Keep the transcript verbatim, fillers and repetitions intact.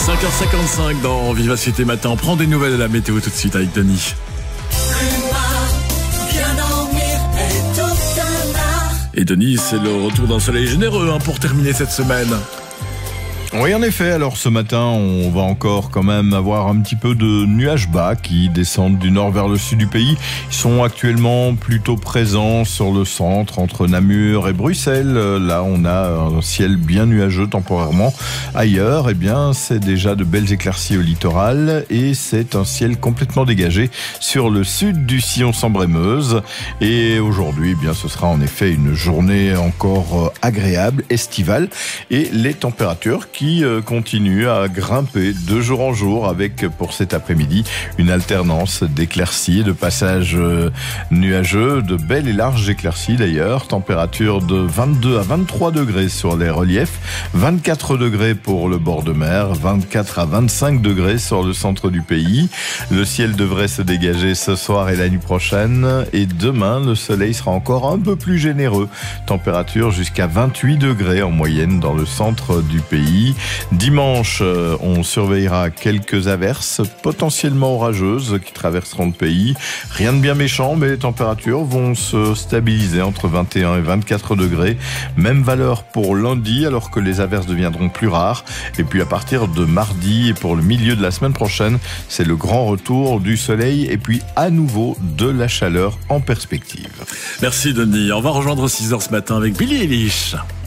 cinq heures cinquante-cinq dans Vivacité Matin. On prend des nouvelles de la météo tout de suite avec Denis. Et Denis, c'est le retour d'un soleil généreux hein, pour terminer cette semaine. Oui, en effet. Alors ce matin, on va encore quand même avoir un petit peu de nuages bas qui descendent du nord vers le sud du pays. Ils sont actuellement plutôt présents sur le centre, entre Namur et Bruxelles. Là, on a un ciel bien nuageux temporairement. Ailleurs, eh bien, c'est déjà de belles éclaircies au littoral et c'est un ciel complètement dégagé sur le sud du sillon Sambre-et-Meuse. Et aujourd'hui, eh bien, ce sera en effet une journée encore agréable, estivale, et les températures qui qui continue à grimper de jour en jour avec pour cet après-midi une alternance d'éclaircies et de passages nuageux, de belles et larges éclaircies d'ailleurs. Température de vingt-deux à vingt-trois degrés sur les reliefs, vingt-quatre degrés pour le bord de mer, vingt-quatre à vingt-cinq degrés sur le centre du pays. Le ciel devrait se dégager ce soir et la nuit prochaine et demain le soleil sera encore un peu plus généreux. Température jusqu'à vingt-huit degrés en moyenne dans le centre du pays. Dimanche, on surveillera quelques averses potentiellement orageuses qui traverseront le pays. Rien de bien méchant, mais les températures vont se stabiliser entre vingt et un et vingt-quatre degrés. Même valeur pour lundi, alors que les averses deviendront plus rares. Et puis à partir de mardi et pour le milieu de la semaine prochaine, c'est le grand retour du soleil et puis à nouveau de la chaleur en perspective. Merci Denis. On va rejoindre six heures ce matin avec Billy Eilish.